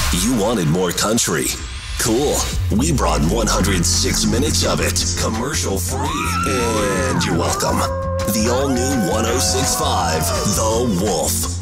You wanted more country. Cool. We brought 106 minutes of it, commercial free. And you're welcome. The all new 1065, The Wolf.